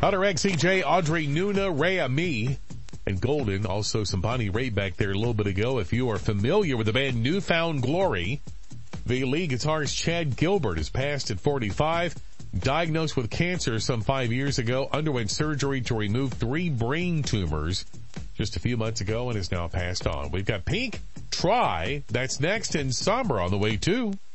Hunter XCJ, Audrey Nuna, Rhea Me, and Golden. Also some Bonnie Raitt back there a little bit ago. If you are familiar with the band New Found Glory, the lead guitarist Chad Gilbert has passed at 45. Diagnosed with cancer some 5 years ago, underwent surgery to remove 3 brain tumors just a few months ago and has now passed on. We've got Pink, Try, that's next, and Summer on the way too.